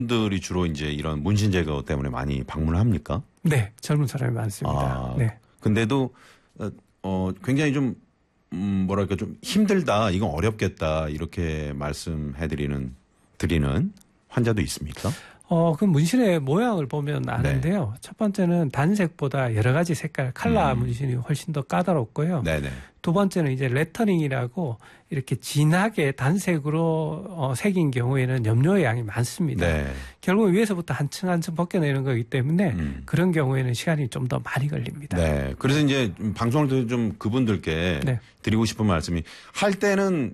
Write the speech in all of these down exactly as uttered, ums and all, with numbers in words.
분들이 주로 이제 이런 문신 제거 때문에 많이 방문을 합니까? 네, 젊은 사람이 많습니다. 아, 네. 근데도 어 굉장히 좀 음, 뭐랄까 좀 힘들다, 이건 어렵겠다 이렇게 말씀해드리는 드리는 환자도 있습니까? 어, 그 문신의 모양을 보면 아는데요. 네. 첫 번째는 단색보다 여러 가지 색깔, 컬러 음. 문신이 훨씬 더 까다롭고요. 네네. 두 번째는 이제 레터닝이라고 이렇게 진하게 단색으로 어, 새긴 경우에는 염료의 양이 많습니다. 네. 결국 위에서부터 한층 한층 벗겨내는 거기 때문에 음. 그런 경우에는 시간이 좀 더 많이 걸립니다. 네. 그래서 이제 방송을 통해서 좀 그분들께 네. 드리고 싶은 말씀이, 할 때는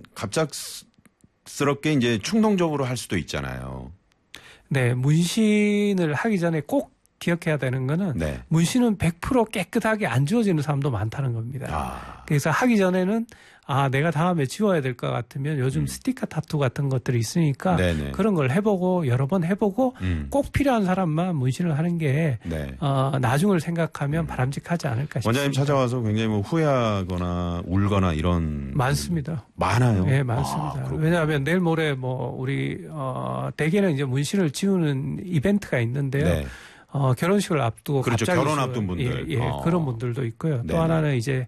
갑작스럽게 이제 충동적으로 할 수도 있잖아요. 네, 문신을 하기 전에 꼭 기억해야 되는 거는 네. 문신은 백 퍼센트 깨끗하게 안 지워지는 사람도 많다는 겁니다. 아. 그래서 하기 전에는 아, 내가 다음에 지워야 될 것 같으면 요즘 음. 스티커 타투 같은 것들이 있으니까 네네. 그런 걸 해보고 여러 번 해보고 음. 꼭 필요한 사람만 문신을 하는 게 네. 어, 나중을 생각하면 음. 바람직하지 않을까 싶습니다. 원장님 찾아와서 굉장히 뭐 후회하거나 울거나 이런 많습니다. 많아요. 네, 많습니다. 아, 왜냐하면 내일 모레 뭐 우리 어, 대개는 이제 문신을 지우는 이벤트가 있는데요. 네. 어, 결혼식을 앞두고 그렇죠. 갑자기 결혼 앞둔 분들. 예, 예 어. 그런 분들도 있고요. 네네. 또 하나는 이제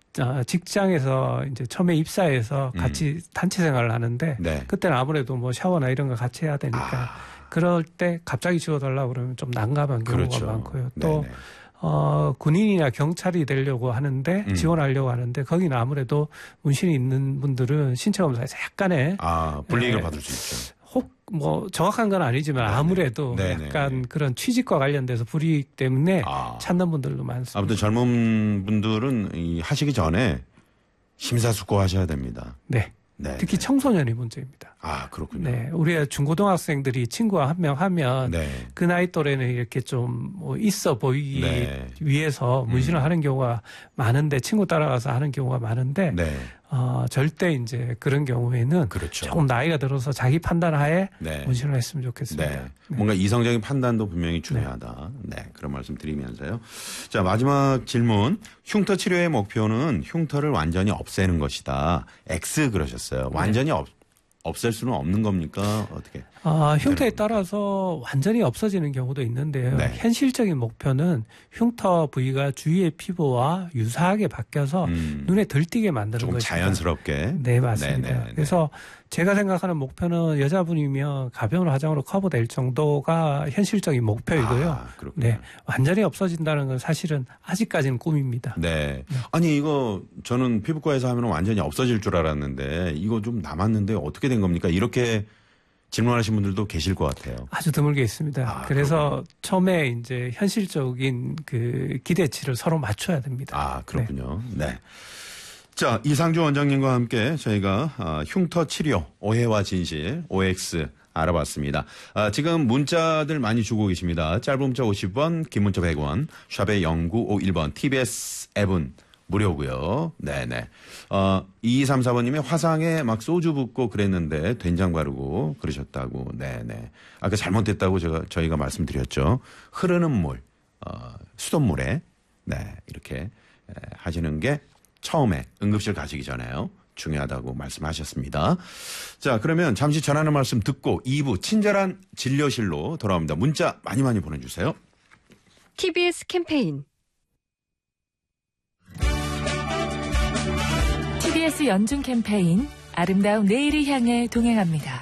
직장에서 이제 처음에 입사해서 같이 음. 단체 생활을 하는데 네. 그때는 아무래도 뭐 샤워나 이런 거 같이 해야 되니까 아. 그럴 때 갑자기 지워달라고 그러면 좀 난감한 경우가 그렇죠. 많고요. 또 어, 군인이나 경찰이 되려고 하는데 음. 지원하려고 하는데 거기는 아무래도 문신이 있는 분들은 신체 검사에서 약간의 아, 불이익을 예, 받을 수 있죠. 혹 뭐 정확한 건 아니지만 네네. 아무래도 네네. 약간 그런 취직과 관련돼서 불이익 때문에 아. 찾는 분들도 많습니다. 아무튼 젊은 분들은 이 하시기 전에 심사숙고하셔야 됩니다. 네. 네. 특히 청소년이 문제입니다. 아, 그렇군요. 네. 우리 중고등학생들이 친구와 한 명 하면 네. 그 나이 또래는 이렇게 좀 뭐 있어 보이기 네. 위해서 문신을 음. 하는 경우가 많은데, 친구 따라가서 하는 경우가 많은데 네. 어, 절대 이제 그런 경우에는 그렇죠. 조금 나이가 들어서 자기 판단하에 네. 문신을 했으면 좋겠습니다. 네. 네. 뭔가 이성적인 판단도 분명히 중요하다. 네. 네. 그런 말씀 드리면서요. 자, 마지막 질문. 흉터 치료의 목표는 흉터를 완전히 없애는 것이다. X 그러셨어요. 완전히 네. 없, 없앨 수는 없는 겁니까? 어떻게? 아, 흉터에 따라서 완전히 없어지는 경우도 있는데요. 네. 현실적인 목표는 흉터 부위가 주위의 피부와 유사하게 바뀌어서 음. 눈에 들띄게 만드는 조금 것입니다. 자연스럽게. 네, 맞습니다. 네네네. 그래서 제가 생각하는 목표는 여자분이면 가벼운 화장으로 커버될 정도가 현실적인 목표이고요. 아, 네, 완전히 없어진다는 건 사실은 아직까지는 꿈입니다. 네. 네. 아니 이거 저는 피부과에서 하면 완전히 없어질 줄 알았는데 이거 좀 남았는데 어떻게 된 겁니까? 이렇게 질문하신 분들도 계실 것 같아요. 아주 드물게 있습니다. 아, 그래서 그렇군요. 처음에 이제 현실적인 그 기대치를 서로 맞춰야 됩니다. 아, 그렇군요. 네. 네. 자, 이상주 원장님과 함께 저희가 어, 흉터 치료, 오해와 진실, 오엑스 알아봤습니다. 아, 지금 문자들 많이 주고 계십니다. 짧은 문자 오십 원, 긴 문자 백 원, 샵의 영구오일 번, 티비에스 앱은 무료고요. 네네. 어, 이이삼사 번님이 화상에 막 소주 붓고 그랬는데 된장 바르고 그러셨다고. 네네. 아까 잘못됐다고 제가, 저희가 말씀드렸죠. 흐르는 물, 어, 수돗물에, 네, 이렇게 에, 하시는 게 처음에 응급실 가시기 전에요. 중요하다고 말씀하셨습니다. 자, 그러면 잠시 전하는 말씀 듣고 이 부 친절한 진료실로 돌아옵니다. 문자 많이 많이 보내주세요. 티비에스 캠페인 티비에스 연중 캠페인 아름다운 내일을 향해 동행합니다.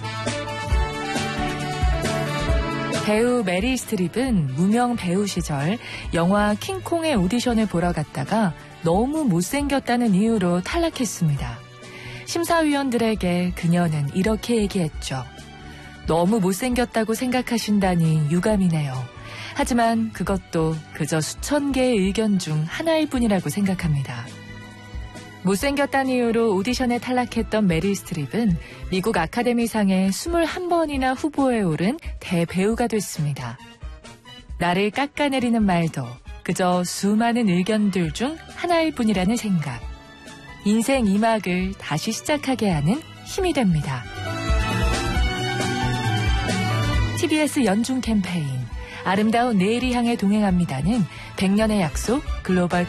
배우 메릴 스트립은 무명 배우 시절 영화 킹콩의 오디션을 보러 갔다가 너무 못생겼다는 이유로 탈락했습니다. 심사위원들에게 그녀는 이렇게 얘기했죠. 너무 못생겼다고 생각하신다니 유감이네요. 하지만 그것도 그저 수천 개의 의견 중 하나일 뿐이라고 생각합니다. 못생겼다는 이유로 오디션에 탈락했던 메릴 스트립은 미국 아카데미상에 이십일 번이나 후보에 오른 대배우가 됐습니다. 나를 깎아내리는 말도 그저 수많은 의견들 중 하나일 뿐이라는 생각. 인생 이 막을 다시 시작하게 하는 힘이 됩니다. 티비에스 연중 캠페인 아름다운 내일을 향해 동행합니다는 백 년의 약속 글로벌